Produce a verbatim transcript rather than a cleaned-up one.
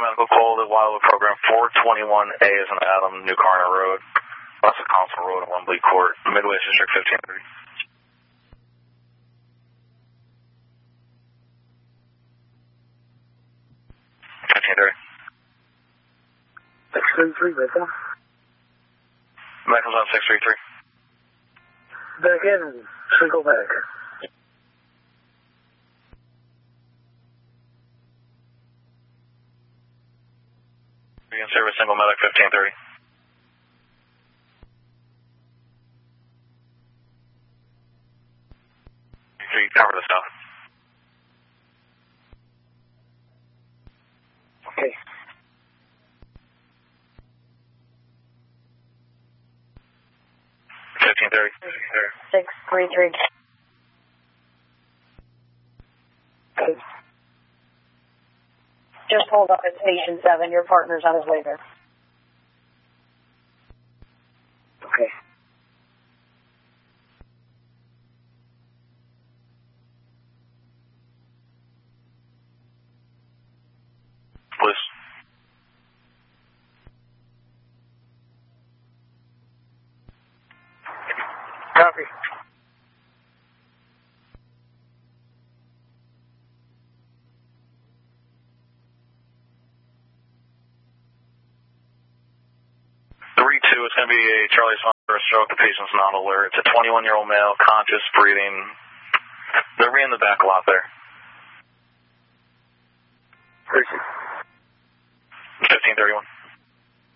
medical call to Wildwood program four twenty-one A is an Adam, New Carner Road, West of Council Road, Wembley Court, Midwest District fifteen thirty. fifteen thirty. six three three, right there. Medical's on six three three. Back in, single back. Begin service, single medic, fifteen thirty. Three, cover the stuff. Okay. fifteen thirty. six three three. Okay. Just hold up at station seven. Your partner's on his way there. Okay. Please. Copy. three two, it's going to be a Charlie Swan for a stroke. The patient's not alert. It's a twenty-one-year-old male, conscious, breathing. They're in the back a lot there. Appreciate it. fifteen thirty-one.